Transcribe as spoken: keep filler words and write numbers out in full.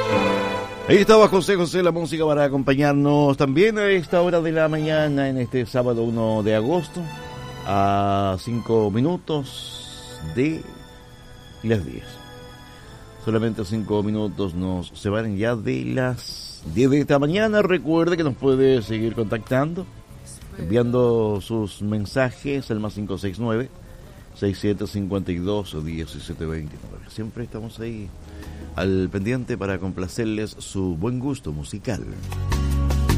Ahí estaba José José, la música para acompañarnos también a esta hora de la mañana en este sábado uno de agosto a cinco minutos de las diez. Solamente cinco minutos nos separan ya de las diez de esta mañana. Recuerde que nos puede seguir contactando, enviando sus mensajes al más cinco seis nueve, seis siete cinco dos, uno siete dos nueve. Siempre estamos ahí al pendiente para complacerles su buen gusto musical.